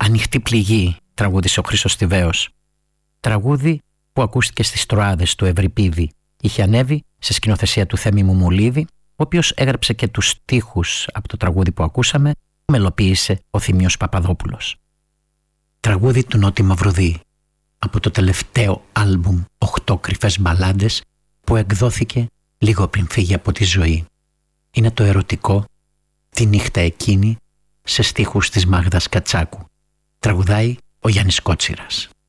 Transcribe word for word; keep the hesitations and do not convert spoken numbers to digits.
«Ανοιχτή πληγή», τραγούδισε ο Χρυσοστιβαίος. Τραγούδι που ακούστηκε στις Τροάδες του Ευρυπίδη. Είχε ανέβει σε σκηνοθεσία του Θέμη Μουμουλίδη, ο οποίος έγραψε και τους στίχους από το τραγούδι που ακούσαμε, μελοποίησε ο Θημίος Παπαδόπουλος. Τραγούδι του Νότι Μαυρουδή, από το τελευταίο άλμπουμ «Οχτώ κρυφές μπαλάντες» που εκδόθηκε λίγο πριν φύγει από τη ζωή. Είναι το ερωτικό «Τη νύχτα εκείνη» σε στίχους της Μάγδας Κατσάκου. Τραγουδάει ο Γιάννης Κότσιρας.